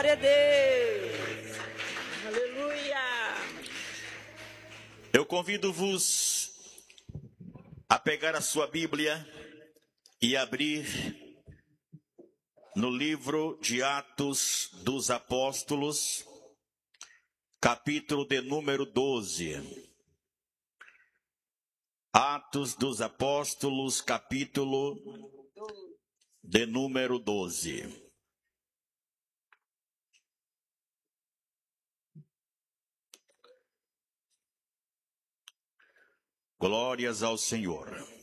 Glória a Deus. Aleluia. Eu convido-vos a pegar a sua Bíblia e abrir no livro de Atos dos Apóstolos, capítulo de número 12. Atos dos Apóstolos, capítulo de número 12. Glórias ao Senhor.